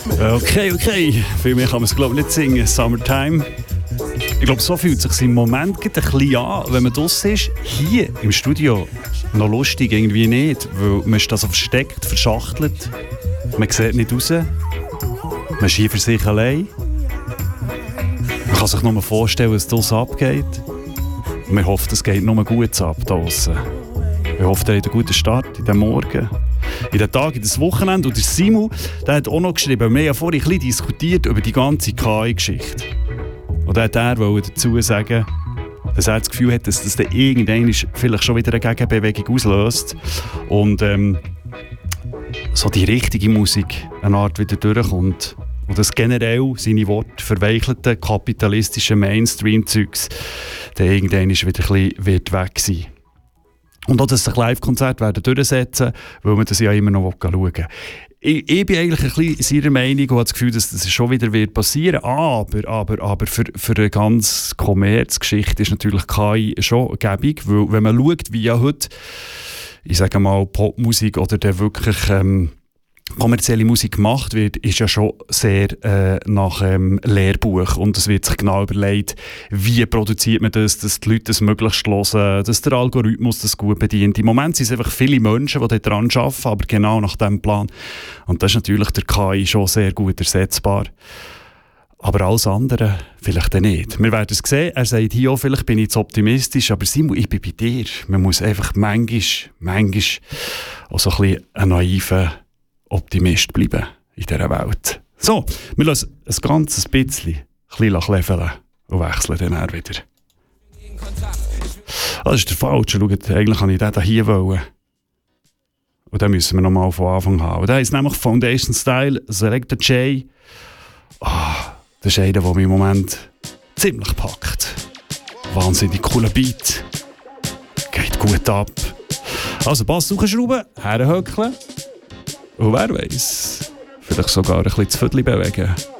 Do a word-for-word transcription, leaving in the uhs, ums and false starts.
Okay, okay. Viel mehr kann man es glaube ich nicht singen. Summertime. Ich glaube, so fühlt es sich im Moment ein bisschen an, wenn man draussen ist. Hier im Studio noch lustig irgendwie nicht, weil man ist da so versteckt, verschachtelt. Man sieht nicht raus. Man ist hier für sich allein. Man kann sich nur vorstellen, was draussen abgeht. Und wir hoffen, es geht nur gut ab draussen. Wir hoffen, ihr habt einen guten Start in den Morgen, in den Tag, in das Wochenende. Und der Simon, der hat auch noch geschrieben, wir haben ja vorhin ein bisschen diskutiert über die ganze K I-Geschichte. Und dann wollte er dazu sagen, dass er das Gefühl hat, dass das dann irgendwann vielleicht schon wieder eine Gegenbewegung auslöst. Und ähm, so die richtige Musik eine Art wieder durchkommt. Und das generell seine Worte verweichelten kapitalistischen Mainstream-Zeugs dann irgendwann wieder ein bisschen wird weg sein. Und auch, dass sich Live-Konzerte werden durchsetzen, weil man das ja immer noch schauen will. Ich, ich bin eigentlich ein bisschen seiner Meinung und habe das Gefühl, dass das schon wieder wird passieren wird. Aber, aber, aber für, für eine ganz Kommerzgeschichte ist natürlich K I schon gäbig, weil wenn man schaut, wie ja heute, ich sage mal, Popmusik oder der wirklich ähm, kommerzielle Musik gemacht wird, ist ja schon sehr äh, nach ähm, Lehrbuch. Und es wird sich genau überlegt, wie produziert man das, dass die Leute das möglichst hören, dass der Algorithmus das gut bedient. Im Moment sind es einfach viele Menschen, die daran arbeiten, aber genau nach diesem Plan. Und das ist natürlich der K I schon sehr gut ersetzbar. Aber alles andere vielleicht nicht. Wir werden es sehen. Er sagt hier auch, vielleicht bin ich zu optimistisch, aber Simon, ich bin bei dir. Man muss einfach manchmal, manchmal auch so ein bisschen ein naiver Optimist bleiben in dieser Welt. So, wir lassen ein ganzes bisschen ein bisschen und wechseln dann auch wieder. Ah, das ist der Falsche. Schaut, eigentlich kann ich den hier wollen. Und dann müssen wir nochmal von Anfang haben. Und der ist nämlich Foundation Style, Selector J. Oh, das ist einer, der mich im Moment ziemlich packt. Wahnsinnig cooler Beat. Geht gut ab. Also Bass hochschrauben, herhöckeln. Und wer weiß, vielleicht sogar ein bisschen das Viertel bewegen.